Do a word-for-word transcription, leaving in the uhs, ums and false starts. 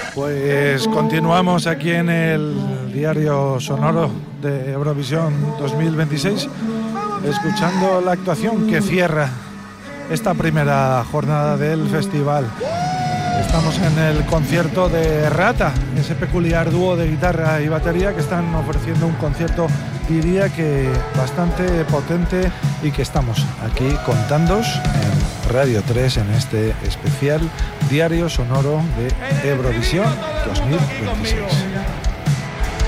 Pues continuamos aquí en el diario sonoro de Eurovisión dos mil veintiséis, escuchando la actuación que cierra esta primera jornada del festival. Estamos en el concierto de Rata, ese peculiar dúo de guitarra y batería que están ofreciendo un concierto, diría que bastante potente, y que estamos aquí contándos en Radio tres en este especial diario sonoro de Eurovisión dos mil veintiséis.